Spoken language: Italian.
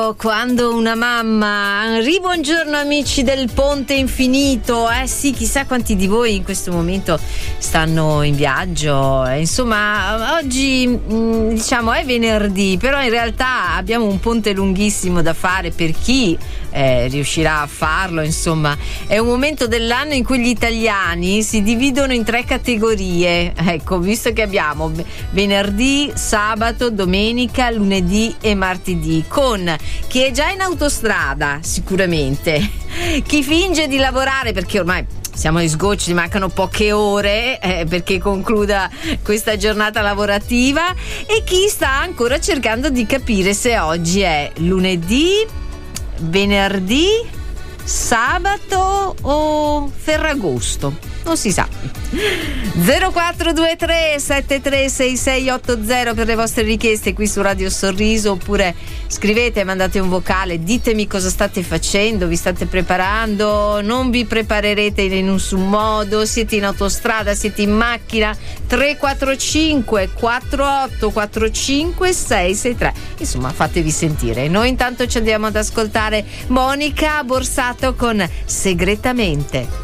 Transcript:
Quando una mamma. Buongiorno amici del Ponte Infinito. Sì, chissà quanti di voi in questo momento stanno in viaggio. Insomma, oggi diciamo è venerdì, però in realtà abbiamo un ponte lunghissimo da fare per chi riuscirà a farlo. Insomma, è un momento dell'anno in cui gli italiani si dividono in 3 categorie. Ecco, visto che abbiamo venerdì, sabato, domenica, lunedì e martedì, con chi è già in autostrada sicuramente, chi finge di lavorare perché ormai siamo agli sgocci, mancano poche ore perché concluda questa giornata lavorativa, e chi sta ancora cercando di capire se oggi è lunedì, venerdì, sabato o Ferragosto. Non si sa. 0423 736680 per le vostre richieste qui su Radio Sorriso, oppure scrivete, mandate un vocale, ditemi cosa state facendo, vi state preparando, non vi preparerete in nessun modo, siete in autostrada, siete in macchina. 345 48 45 663, insomma fatevi sentire. Noi intanto ci andiamo ad ascoltare Monica Borsato con Segretamente.